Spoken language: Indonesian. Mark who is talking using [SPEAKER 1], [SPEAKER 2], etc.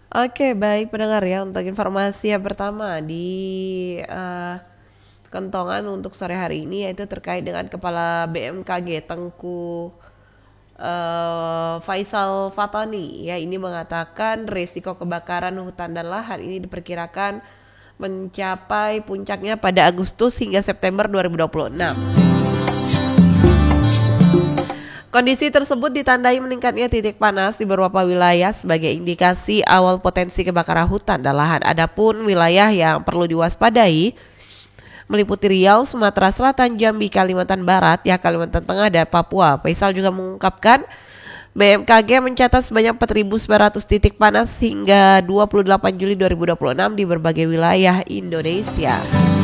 [SPEAKER 1] Oke, baik pendengar ya, untuk informasi yang pertama di kentongan untuk sore hari ini yaitu terkait dengan Kepala BMKG Tengku Faisal Fatani ya, ini mengatakan risiko kebakaran hutan dan lahan ini diperkirakan mencapai puncaknya pada Agustus hingga September 2026. Kondisi tersebut ditandai meningkatnya titik panas di beberapa wilayah sebagai indikasi awal potensi kebakaran hutan dan lahan. Adapun wilayah yang perlu diwaspadai meliputi Riau, Sumatera Selatan, Jambi, Kalimantan Barat, ya Kalimantan Tengah dan Papua. Faisal juga mengungkapkan BMKG mencatat sebanyak 4.900 titik panas hingga 28 Juli 2026 di berbagai wilayah Indonesia.